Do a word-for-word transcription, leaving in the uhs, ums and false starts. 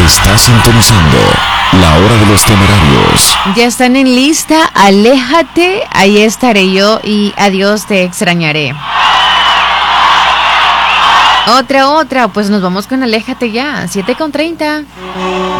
Está sintonizando La Hora de los Temerarios. Ya están en lista. Aléjate, ahí estaré yo y adiós, te extrañaré. Otra, otra, pues nos vamos con Aléjate ya, siete con treinta.